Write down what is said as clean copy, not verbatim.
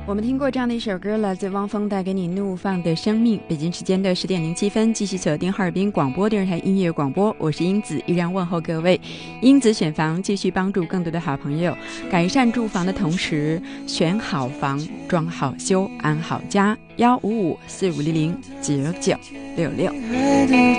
我们听过这样的一首歌，来自汪峰带给你怒放的生命。北京时间的10点07分，继续锁定哈尔滨广播电视台音乐广播，我是英子，依然问候各位。英子选房继续帮助更多的好朋友改善住房的同时，选好房，装好修，安好家。15545009966。